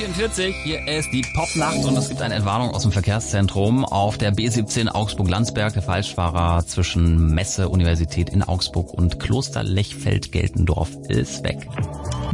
8:44 hier ist die Popnacht und es gibt eine Entwarnung aus dem Verkehrszentrum auf der B17 Augsburg-Landsberg. Der Falschfahrer zwischen Messe-Universität in Augsburg und Kloster Lechfeld-Geltendorf ist weg.